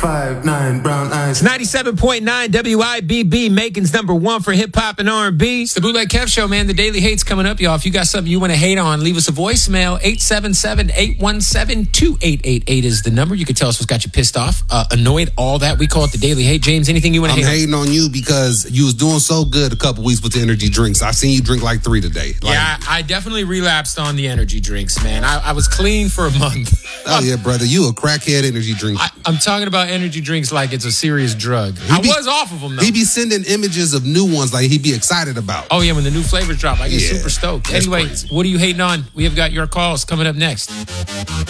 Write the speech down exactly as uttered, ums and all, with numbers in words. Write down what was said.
five nine brown eyes. ninety-seven point nine W I B B, Macon's number one for hip hop and R and B. It's the Bootleg Kev Show, man. The Daily Hate's coming up, y'all. If you got something you want to hate on, leave us a voicemail. eight seven seven, eight one seven, two eight eight eight is the number. You can tell us what's got you pissed off, uh, annoyed, all that. We call it the Daily Hate. James, anything you want to I'm hate hating on you because you was doing so good a couple weeks with the energy drinks. I seen you drink like three today. Like, yeah, I, I definitely relapsed on the energy drinks, man. I, I was clean for a month. Oh, yeah, brother. You a crackhead energy drink. I, I'm talking about energy drinks like it's a serious drug. He I be- was off of them, though. He be sending images of new ones like he be excited about. Oh, yeah, when the new flavors drop, I get Yeah, super stoked. that's Anyway, crazy. what are you hating on? We have got your calls coming up next.